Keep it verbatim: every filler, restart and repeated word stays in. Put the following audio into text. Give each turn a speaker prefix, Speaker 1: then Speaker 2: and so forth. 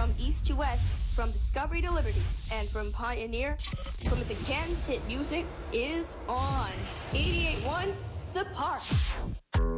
Speaker 1: from east to west, from discovery to liberty, and from pioneer to Plymouth, Kansas, hit music is on. eighty-eight point one, The Park.